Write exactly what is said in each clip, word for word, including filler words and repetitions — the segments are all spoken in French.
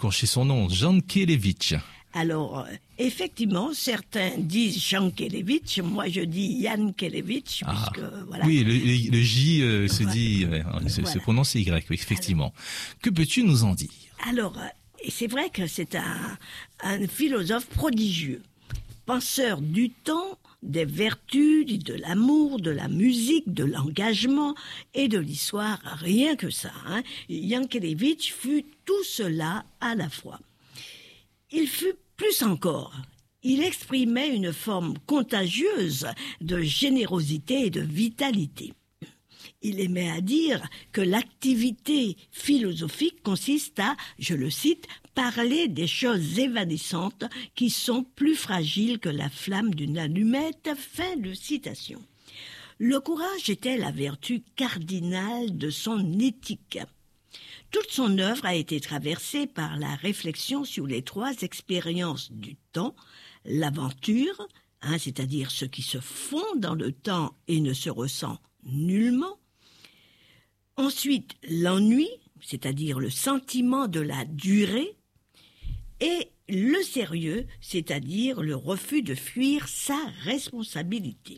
écorcher son nom, Jankélévitch. Alors, effectivement, certains disent Jankélévitch, moi je dis Jankélévitch, Ah. puisque voilà. Oui, le, le, le J euh, se Voilà. dit, ouais, se, Voilà. se prononce Y, oui, effectivement. Que peux-tu nous en dire? Alors, et c'est vrai que c'est un, un philosophe prodigieux, penseur du temps, des vertus, de l'amour, de la musique, de l'engagement et de l'histoire, rien que ça. Hein. Jankélévitch fut tout cela à la fois. Il fut plus encore. Il exprimait une forme contagieuse de générosité et de vitalité. Il aimait à dire que l'activité philosophique consiste à, je le cite, parler des choses évanescentes qui sont plus fragiles que la flamme d'une allumette. Fin de citation. Le courage était la vertu cardinale de son éthique. Toute son œuvre a été traversée par la réflexion sur les trois expériences du temps, l'aventure, hein, c'est-à-dire ce qui se fond dans le temps et ne se ressent nullement. Ensuite, l'ennui, c'est-à-dire le sentiment de la durée, et le sérieux, c'est-à-dire le refus de fuir sa responsabilité.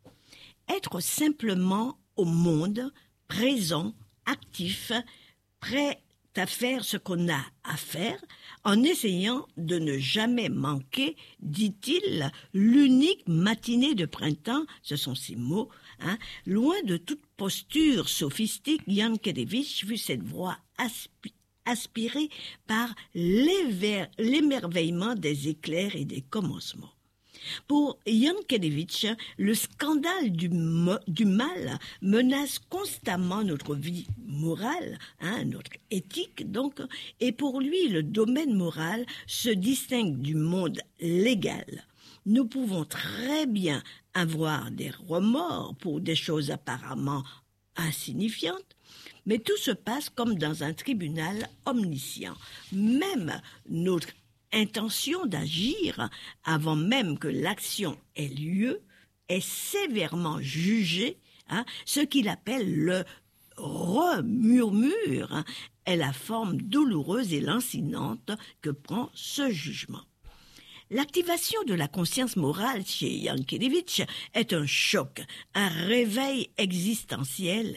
Être simplement au monde, présent, actif, prêt à faire ce qu'on a à faire, en essayant de ne jamais manquer, dit-il, l'unique matinée de printemps, ce sont ces mots, hein, loin de toute posture sophistique, Jankélévitch fut cette voix aspi- aspirée par l'éver- l'émerveillement des éclairs et des commencements. Pour Jankélévitch, le scandale du, mo- du mal menace constamment notre vie morale, hein, notre éthique donc, et pour lui, le domaine moral se distingue du monde légal. Nous pouvons très bien avoir des remords pour des choses apparemment insignifiantes, mais tout se passe comme dans un tribunal omniscient. Même notre intention d'agir, avant même que l'action ait lieu, est sévèrement jugée, hein, ce qu'il appelle le remurmure, hein, est la forme douloureuse et lancinante que prend ce jugement. L'activation de la conscience morale chez Jankélévitch est un choc, un réveil existentiel.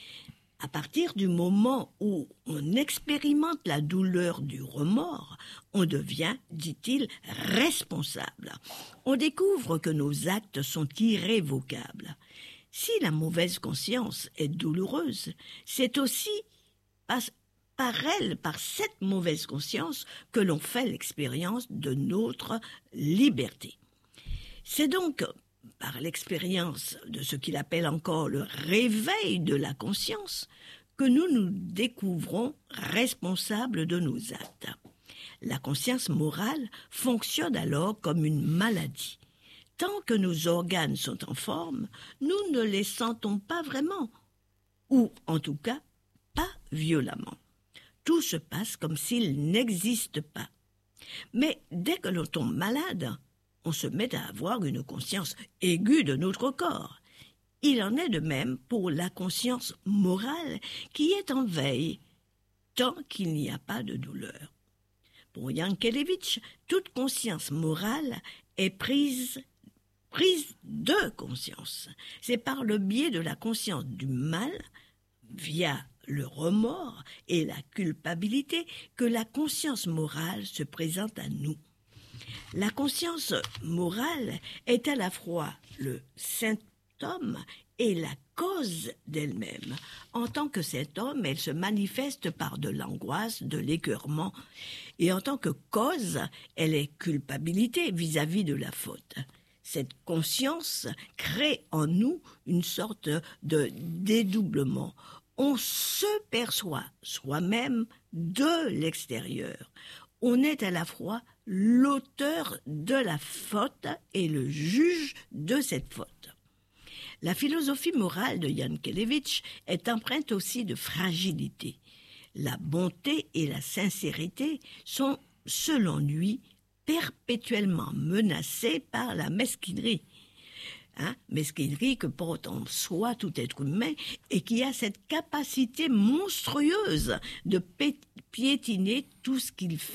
À partir du moment où on expérimente la douleur du remords, on devient, dit-il, responsable. On découvre que nos actes sont irrévocables. Si la mauvaise conscience est douloureuse, c'est aussi par, par elle, par cette mauvaise conscience, que l'on fait l'expérience de notre liberté. C'est donc par l'expérience de ce qu'il appelle encore le réveil de la conscience, que nous nous découvrons responsables de nos actes. La conscience morale fonctionne alors comme une maladie. Tant que nos organes sont en forme, nous ne les sentons pas vraiment, ou en tout cas pas violemment. Tout se passe comme s'il n'existe pas. Mais dès que l'on tombe malade, on se met à avoir une conscience aiguë de notre corps. Il en est de même pour la conscience morale qui est en veille, tant qu'il n'y a pas de douleur. Pour Jankélévitch, toute conscience morale est prise, prise de conscience. C'est par le biais de la conscience du mal, via le remords et la culpabilité, que la conscience morale se présente à nous. La conscience morale est à la fois le symptôme et la cause d'elle-même. En tant que symptôme, elle se manifeste par de l'angoisse, de l'écœurement. Et en tant que cause, elle est culpabilité vis-à-vis de la faute. Cette conscience crée en nous une sorte de dédoublement. On se perçoit soi-même de l'extérieur. On est à la fois l'auteur de la faute et le juge de cette faute. La philosophie morale de Jankélévitch est empreinte aussi de fragilité. La bonté et la sincérité sont, selon lui, perpétuellement menacées par la mesquinerie. Hein, mesquinerie que porte en soi tout être humain et qui a cette capacité monstrueuse de piétiner tout ce qu'il fait.